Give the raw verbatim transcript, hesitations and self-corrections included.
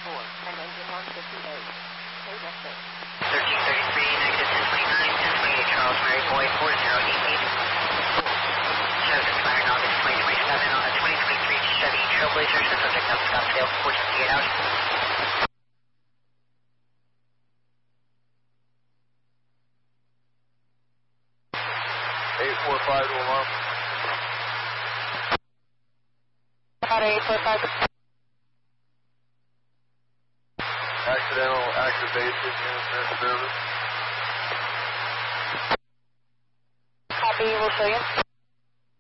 four, and engine one fifty-eight. Stay with me. thirteen thirty-three, negative ten twenty-nine, ten twenty-eight, Charles Mary Boy, four zero eight eight. Shows expiring August twenty twenty-seven on a twenty twenty-three Chevy Trailblazer, so subject up Scottsdale, four seventy-eight hours. eight four five to alarm. About eight four five. Accidental activation, unit service. Copy, we'll show you.